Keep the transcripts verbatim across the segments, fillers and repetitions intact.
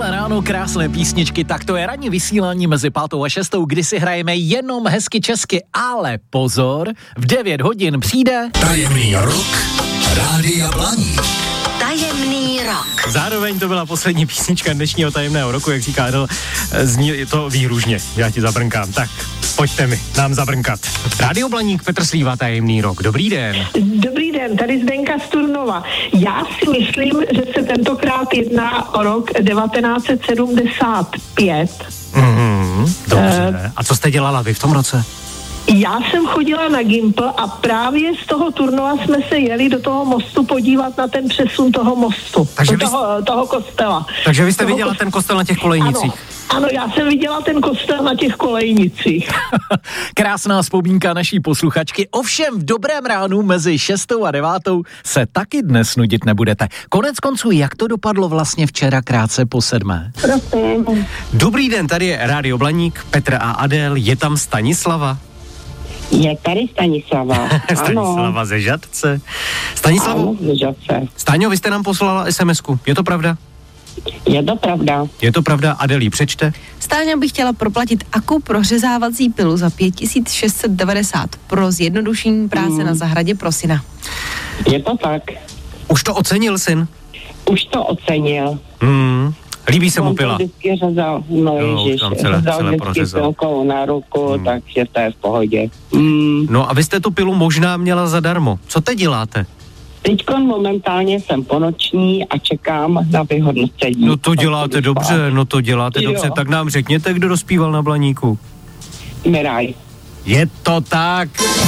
Skvělé ráno, krásné písničky, tak to je ranní vysílání mezi pátou a šestou, kdy si hrajeme jenom hezky česky, ale pozor, v devět hodin přijde Tajemný rok Rádia Blaník. Tajemný rok. Zároveň to byla poslední písnička dnešního tajemného roku, jak říká Adel, zní to výhružně, já ti zabrnkám, tak pojďte mi nám zabrnkat. Rádio Blaník, Petr Slíva, Tajemný rok, dobrý den. Dobrý den, tady Zdenka z Turnova. Já si myslím, že se tentokrát jedná o rok devatenáct set sedmdesát pět. Mm, dobře, uh, a co jste dělala vy v tom roce? Já jsem chodila na Gimpl a právě z toho Turnova jsme se jeli do toho mostu podívat na ten přesun toho mostu, takže toho, vy, toho kostela. Takže vy jste toho viděla kostela. ten kostel na těch kolejnicích? Ano, ano, já jsem viděla ten kostel na těch kolejnicích. Krásná vzpomínka naší posluchačky, ovšem v dobrém ránu mezi šestou a devátou se taky dnes nudit nebudete. Konec konců, jak to dopadlo vlastně včera krátce po sedmé? Prosím. Dobrý den, tady je Rádio Blaník, Petr a Adel, je tam Stanislava? Je tady Stanislava. Stanislava ze Žadce. Stanislavo, ano, ze Žadce. Staňo, vy jste nám poslala es em esku, je to pravda? Je to pravda. Je to pravda, Adel, přečte. Stáňa bych chtěla proplatit Aku prořezávací pilu za pět tisíc šest set devadesát pro zjednodušení práce mm. na zahradě pro syna. Je to tak. Už to ocenil syn? Už to ocenil. Hmm. Líbí se mu pila? On to vždycky řezal, no jo, ježiš, celé, řezal celé vždycky prořezal. pilkou na ruku, hmm. takže to je v pohodě. Hmm. No a vy jste tu pilu možná měla zadarmo. Co teď děláte? Teďkon momentálně jsem ponoční a čekám na vyhodnocení. No to děláte dobře, no to děláte jo. dobře, tak nám řekněte, kdo dospíval na Blaníku. Miraj. Je to tak.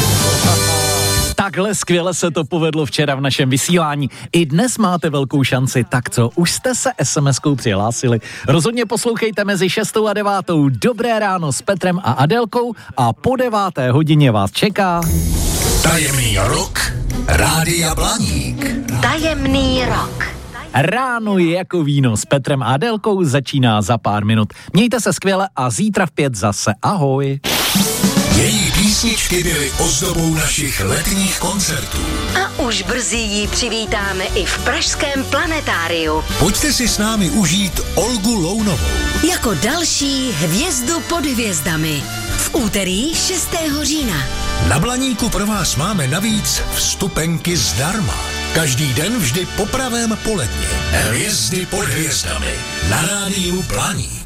Takhle skvěle se to povedlo včera v našem vysílání. I dnes máte velkou šanci, tak co, už jste se es em eskou přihlásili. Rozhodně poslouchejte mezi šestou a devátou. Dobré ráno s Petrem a Adelkou a po deváté hodině vás čeká Tajemný rok Rádia Blaník. Tajemný rok. Ráno je jako víno s Petrem a Adelkou začíná za pár minut. Mějte se skvěle a zítra v pět zase ahoj. Její písničky byly ozdobou našich letních koncertů. A už brzy ji přivítáme i v pražském Planetáriu. Pojďte si s námi užít Olgu Lounovou. Jako další hvězdu pod hvězdami. V úterý šestého října. Na Blaníku pro vás máme navíc vstupenky zdarma. Každý den vždy po pravém poledni. Hvězdy pod hvězdami. Na rádiu Blaník.